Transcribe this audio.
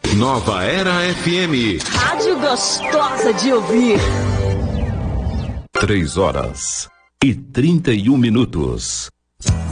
Nova Era FM. Rádio gostosa de ouvir. 3 horas e 31 minutos.